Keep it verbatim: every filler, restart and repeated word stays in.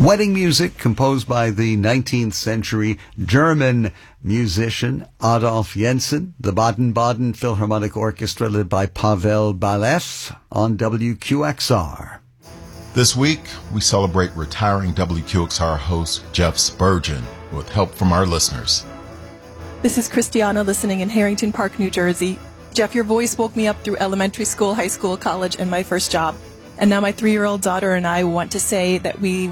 Wedding music composed by the nineteenth century German musician Adolf Jensen, the Baden-Baden Philharmonic Orchestra led by Pavel Balev on W Q X R. This week, we celebrate retiring W Q X R host Jeff Spurgeon with help from our listeners. This is Christiana listening in Harrington Park, New Jersey. Jeff, your voice woke me up through elementary school, high school, college, and my first job. And now my three-year-old daughter and I want to say that we